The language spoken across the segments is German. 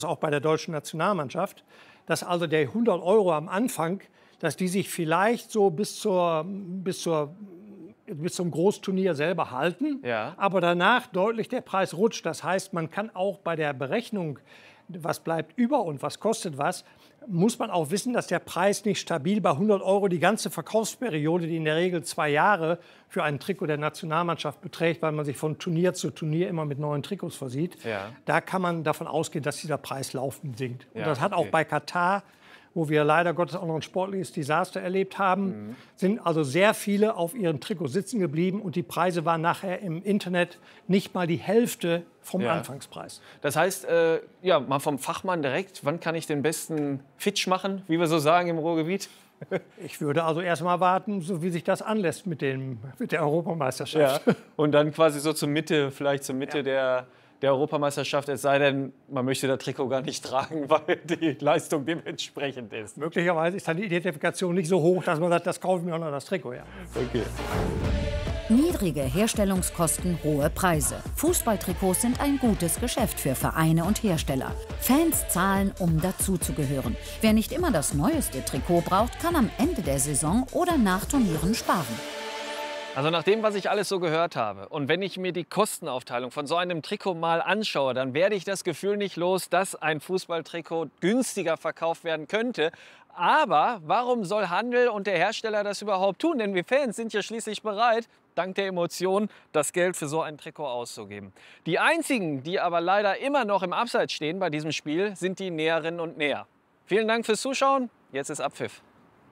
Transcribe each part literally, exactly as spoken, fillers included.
auch bei der deutschen Nationalmannschaft, dass also der hundert Euro am Anfang, dass die sich vielleicht so bis, zur, bis, zur, bis zum Großturnier selber halten, ja. aber danach deutlich der Preis rutscht. Das heißt, man kann auch bei der Berechnung, was bleibt über und was kostet was, muss man auch wissen, dass der Preis nicht stabil bei hundert Euro die ganze Verkaufsperiode, die in der Regel zwei Jahre für ein Trikot der Nationalmannschaft beträgt, weil man sich von Turnier zu Turnier immer mit neuen Trikots versieht. Ja. Da kann man davon ausgehen, dass dieser Preis laufend sinkt. Und ja, das hat okay. auch bei Katar, wo wir leider Gottes auch noch ein sportliches Desaster erlebt haben, mhm. sind also sehr viele auf ihrem Trikot sitzen geblieben und die Preise waren nachher im Internet nicht mal die Hälfte vom ja. Anfangspreis. Das heißt, äh, ja, mal vom Fachmann direkt, wann kann ich den besten Fitch machen, wie wir so sagen im Ruhrgebiet? Ich würde also erst mal warten, so wie sich das anlässt mit, dem, mit der Europameisterschaft. Ja. Und dann quasi so zur Mitte, vielleicht zur Mitte ja. der... der Europameisterschaft, es sei denn, man möchte das Trikot gar nicht tragen, weil die Leistung dementsprechend ist. Möglicherweise ist dann die Identifikation nicht so hoch, dass man sagt, das kaufe ich mir auch noch das Trikot. Ja. Okay. Niedrige Herstellungskosten, hohe Preise. Fußballtrikots sind ein gutes Geschäft für Vereine und Hersteller. Fans zahlen, um dazuzugehören. Wer nicht immer das neueste Trikot braucht, kann am Ende der Saison oder nach Turnieren sparen. Also nach dem, was ich alles so gehört habe und wenn ich mir die Kostenaufteilung von so einem Trikot mal anschaue, dann werde ich das Gefühl nicht los, dass ein Fußballtrikot günstiger verkauft werden könnte. Aber warum soll Handel und der Hersteller das überhaupt tun? Denn wir Fans sind ja schließlich bereit, dank der Emotionen, das Geld für so ein Trikot auszugeben. Die einzigen, die aber leider immer noch im Abseits stehen bei diesem Spiel, sind die Näherinnen und Näher. Vielen Dank fürs Zuschauen. Jetzt ist Abpfiff.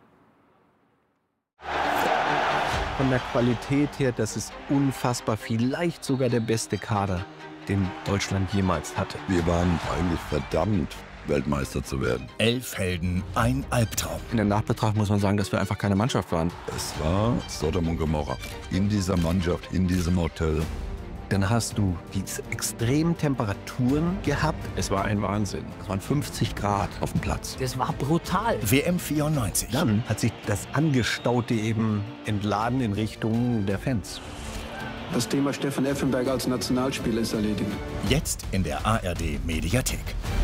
Von der Qualität her, das ist unfassbar, vielleicht sogar der beste Kader, den Deutschland jemals hatte. Wir waren eigentlich verdammt, Weltmeister zu werden. Elf Helden, ein Albtraum. In der Nachbetracht muss man sagen, dass wir einfach keine Mannschaft waren. Es war Sodom und Gomorra. In dieser Mannschaft, in diesem Hotel. Dann hast du diese extremen Temperaturen gehabt. Es war ein Wahnsinn. Es waren fünfzig Grad auf dem Platz. Das war brutal. W M vierundneunzig. Dann hat sich das Angestaute eben entladen in Richtung der Fans. Das Thema Stefan Effenberg als Nationalspieler ist erledigt. Jetzt in der A R D Mediathek.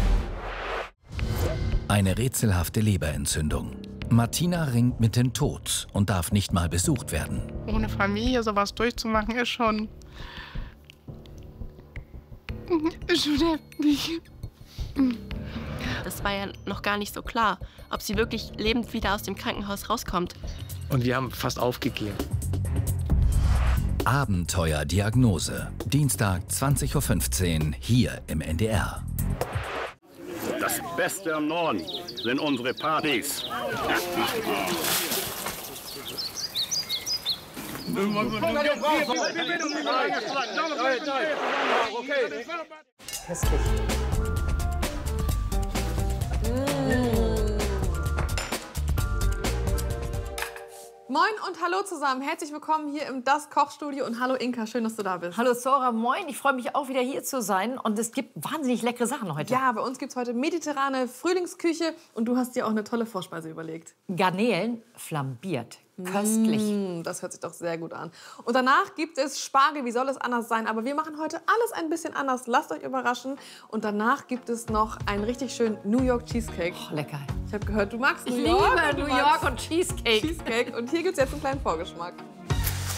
Eine rätselhafte Leberentzündung. Martina ringt mit dem Tod und darf nicht mal besucht werden. Ohne Familie sowas durchzumachen ist schon... ist schon heftig. Das war ja noch gar nicht so klar, ob sie wirklich lebend wieder aus dem Krankenhaus rauskommt. Und wir haben fast aufgegeben. Abenteuerdiagnose. Dienstag zwanzig Uhr fünfzehn hier im N D R. Das Beste am Norden sind unsere Partys. Köstlich. Moin und hallo zusammen. Herzlich willkommen hier im Das Kochstudio und hallo Inka, schön, dass du da bist. Hallo Zora, moin. Ich freue mich auch wieder hier zu sein und es gibt wahnsinnig leckere Sachen heute. Ja, bei uns gibt es heute mediterrane Frühlingsküche und du hast dir auch eine tolle Vorspeise überlegt. Garnelen flambiert. Köstlich. Mm, das hört sich doch sehr gut an. Und danach gibt es Spargel, wie soll es anders sein? Aber wir machen heute alles ein bisschen anders. Lasst euch überraschen. Und danach gibt es noch einen richtig schönen New York Cheesecake. Oh, lecker. Ich habe gehört, du magst New ich York. Ich liebe New York und Cheesecake. Cheesecake. Und hier gibt es jetzt einen kleinen Vorgeschmack.